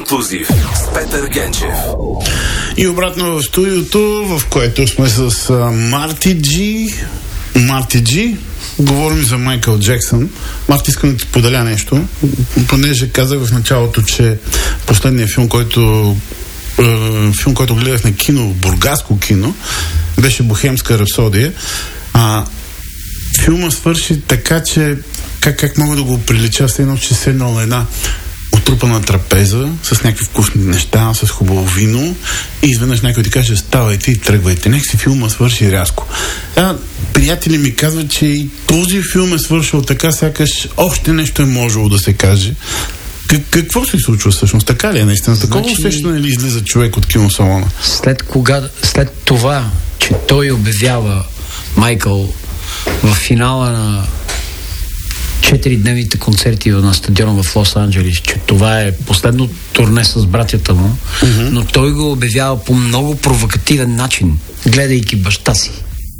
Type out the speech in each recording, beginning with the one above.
Ексклузив с Петър Генчев. И обратно в студиото, в което сме с Марти Джи. Говорим за Майкъл Джексън. Марти, искам да ти поделя нещо. Понеже казах в началото, че последният филм, който гледах на кино, бургаско кино, беше Бохемска рапсодия. Филма свърши така, че как мога да го прилича с едно, че седнал на една отрупана трапеза с някакви вкусни неща, с хубаво вино и изведнъж някой ти каже: ставайте и тръгвайте. Нека си филма свърши рязко. Приятели ми казват, че и този филм е свършил така, сякаш още нещо е можело да се каже. Какво се случва всъщност? Така ли е наистина? Такова усещане ли излиза човек от киносалона? След това, че той обявява Майкъл в финала на 4-дневните концерти на стадиона в Лос-Анджелис, че това е последно турне с братята му, но той го обявява по много провокативен начин, гледайки баща си.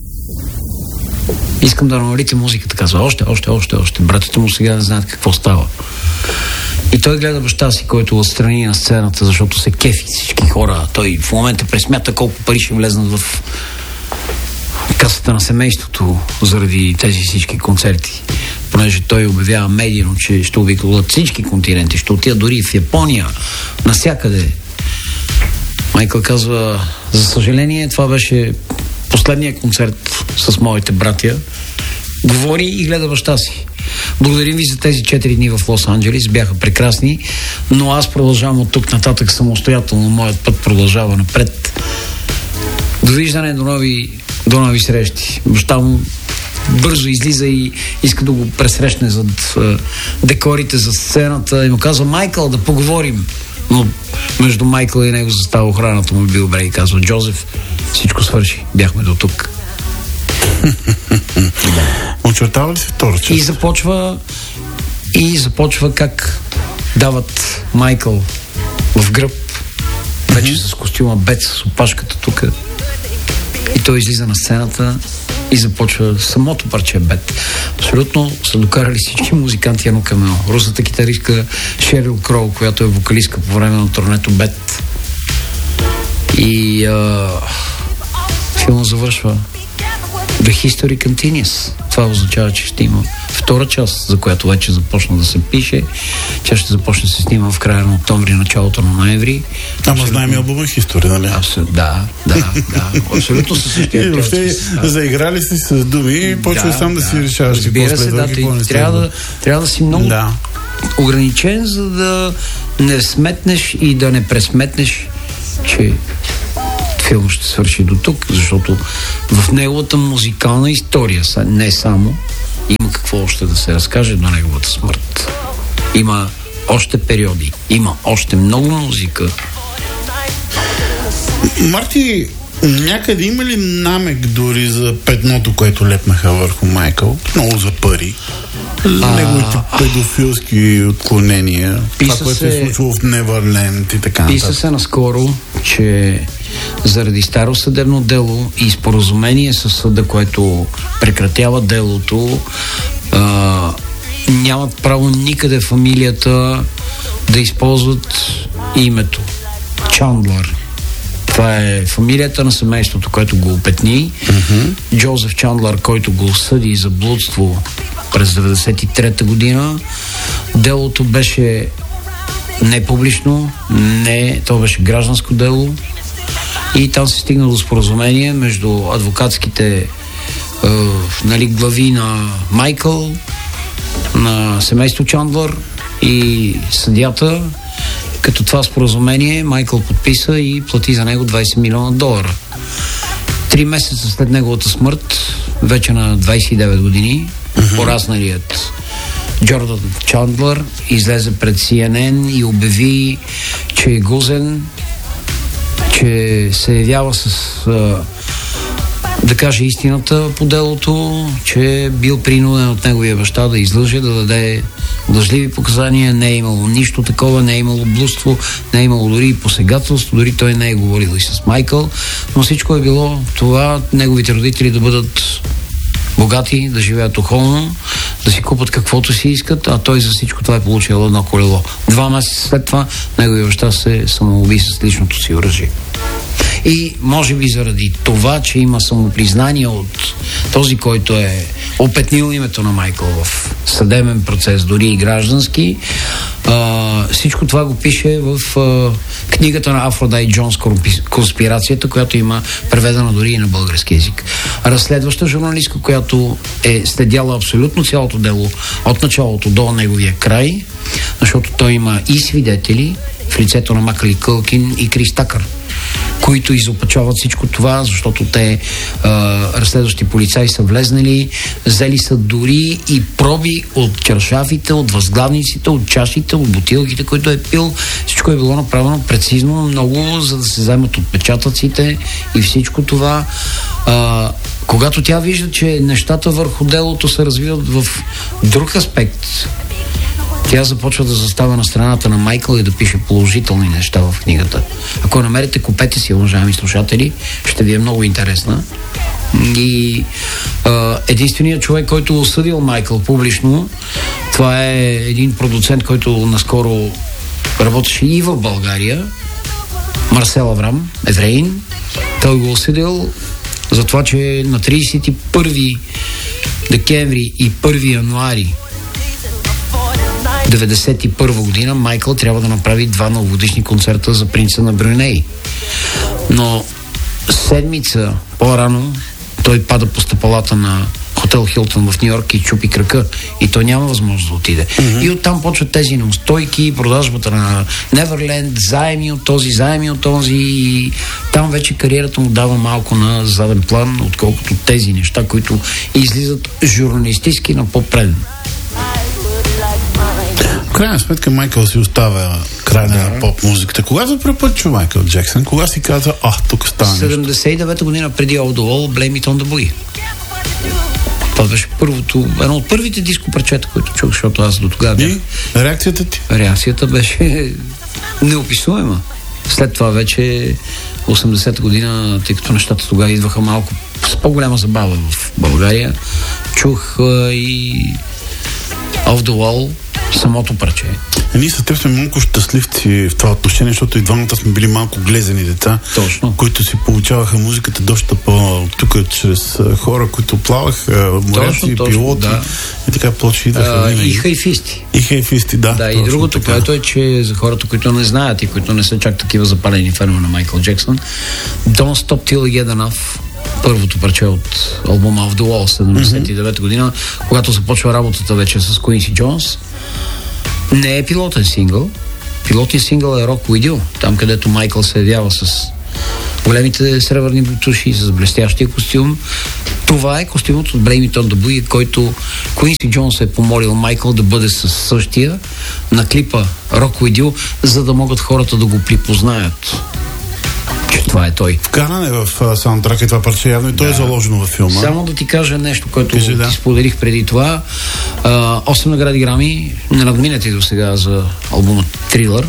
Искам да намалите музиката, казва. Още. Братята му сега не знаят какво става. И той гледа баща си, който отстрани на сцената, защото се кефи всички хора. Той в момента пресмята колко пари ще влезнат в касата на семейството заради тези всички концерти. Понеже той обявява медийно, че ще обиколят всички континенти, ще отидат дори в Япония, навсякъде. Майкъл казва: за съжаление, това беше последния концерт с моите братя. Говори и гледа баща си. Благодарим ви за тези 4 дни в Лос-Анджелис, бяха прекрасни, но аз продължавам от тук нататък самостоятелно, моят път продължава напред. Довиждане, до нови срещи. Баща му бързо излиза и иска да го пресрещне зад декорите за сцената и му казва: Майкъл, да поговорим. Но между Майкъл и него застава охраната му бил добре и казва: Джозеф, всичко свърши, бяхме до тук. Очертава ли се втора част? И започва как дават Майкъл в гръб, вече с костюма Бет, с опашката тук. И той излиза на сцената и започва самото парче Бет. Абсолютно са докарали всички музиканти едно към едно. Русата китаристка Шерил Кроу, която е вокалистка по време на турнето Бет. И филмът завършва The History Continues. Това означава, че ще има втора част, за която вече започна да се пише. Тя ще започне да се снима в края на октомври, началото на ноември. Знаем и албума History, нали? Да. Абсолютно със същия. Въобще заиграли си с думи и почва сам да си решаваш. Разбира се, трябва да си много ограничен, за да не сметнеш и да не пресметнеш, че филм ще свърши до тук, защото в неговата музикална история, не само, има какво още да се разкаже до неговата смърт. Има още периоди, има още много музика. Марти, някъде има ли намек дори за петното, което лепнаха върху Майкъл? Много за пари. Неговите педофилски отклонения. Това, което се е случило в Неверленд и така нататък. Писа се наскоро, че заради старо съдебно дело и споразумение с съда, което прекратява делото, нямат право никъде фамилията да използват името Чандлър. Това е фамилията на семейството, което го опетни. Джозеф Чандлър, който го осъди за блудство през 1993 година. Делото беше не публично, то беше гражданско дело и там се стигна до споразумение между адвокатските глави на Майкъл, на семейство Чандлър и съдията, като това споразумение Майкъл подписа и плати за него $20 милиона. 3 месеца след неговата смърт, вече на 29 години, порасналият Джордан Чандлър излезе пред CNN и обяви, че е гузен, че се явява с да каже истината по делото, че е бил принуден от неговия баща да излъже, да даде лъжливи показания, не е имало нищо такова, не е имало блудство, не е имало дори и посегателство, дори той не е говорил и с Майкъл, но всичко е било това неговите родители да бъдат богати, да живеят охолно, да си купат каквото си искат, а той за всичко това е получил едно колело. 2 месеца след това неговия баща се самоуби с личното си оръжие. И може би заради това, че има самопризнание от този, който е опетнил името на Майкъл в съдебен процес, дори и граждански, всичко това го пише в книгата на Афродайт Джонс "Конспирацията", която има преведена дори и на български език. Разследваща журналистка, която е следяла абсолютно цялото дело от началото до неговия край, защото той има и свидетели в лицето на Макали Кълкин и Крис Такър, които изопачават всичко това, защото те, разследващи полицаи, са влезнали, взели са дори и проби от чаршафите, от възглавниците, от чашите, от бутилките, които е пил. Всичко е било направено прецизно много, за да се вземат отпечатъците и всичко това. Когато тя вижда, че нещата върху делото се развиват в друг аспект, тя започва да застава на страната на Майкъл и да пише положителни неща в книгата. Ако намерите, купете си, уважаеми слушатели, ще ви е много интересна. И единственият човек, който осъдил Майкъл публично, това е един продуцент, който наскоро работеше и в България, Марсел Аврам, евреин. Той го осъдил за това, че на 31 декември и 1 януари 1991 година Майкъл трябва да направи 2 новогодишни концерта за принца на Бруней. Но седмица по-рано той пада по стъпалата на хотел Хилтън в Ню-Йорк и чупи крака. И той няма възможност да отиде. И оттам почват тези неустойки, продажбата на Неверленд, заеми от този, заеми от този. И там вече кариерата му дава малко на заден план, отколкото тези неща, които излизат журналистически на по-преден. В крайна сметка Майкъл си оставя край на поп-музиката. Кога за първи път чу Майкъл Джексън? Кога си каза, тук става нещо? 79-та година, преди All the Wall, Blame It on the Boogie. Това беше едно от първите диско-парчета, които чух, защото аз до тогава бях. И реакцията ти? Реакцията беше неописуема. След това вече 80-та година, тъй като нещата тогава идваха малко с по-голяма забава в България, чух и Off the Wall, самото парче. Ние с теб сме малко щастливци в това отношение, защото и двамата сме били малко глезени деца, точно, които си получаваха музиката доста по-тук, чрез хора, които плаваха, моряци, пилоти, да. И така плочи идваха. И хайфисти. И хайфисти, да. Да, и другото, което е, че за хората, които не знаят и които не са чак такива запалени фенове на Майкъл Джексън, Don't Stop Till You Get Enough, първото парче от албума Off the Wall, 79 година, когато започва работата вече с Quincy Jones, не е пилотен сингъл. Пилотен сингъл е Rock With You, там където Майкъл се явява с големите сребърни бутуши, с блестящия костюм. Това е костюмът от Blame It on the Boogie, който Quincy Jones е помолил Майкъл да бъде със същия на клипа Rock With You, за да могат хората да го припознаят, че това е той. Вкаран е в саундтрака и това парче, явно и той е заложено във филма. Само да ти кажа нещо, което ти споделих преди това. 8 награди Грами, не надминете до сега за албума Thriller.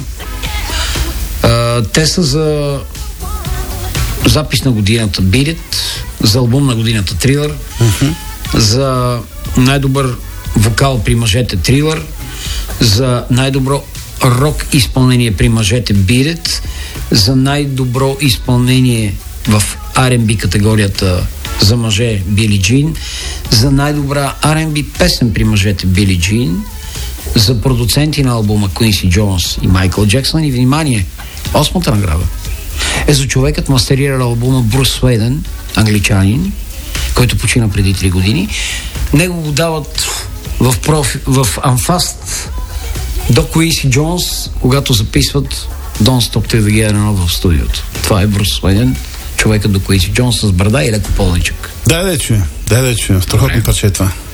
Те са за запис на годината Beat It, за албум на годината Thriller, за най-добър вокал при мъжете Thriller, за най-добро рок изпълнение при мъжете Beat It, за най-добро изпълнение в R&B категорията за мъже Били Джин, за най-добра R&B песен при мъжете Били Джин, за продуценти на албума Quincy Jones и Майкъл Джексън. И внимание, 8-та награда е за човекът мастерирал албума Брус Суейден, англичанин, който почина преди 3 години. Него го дават в анфаст до Quincy Jones, когато записват Don't Stop Till You Get Enough в студиото. Това е Брус Суейден, човекът до Quincy Jones с брада и леко пълничък. Да чуем. Страхотно парче това.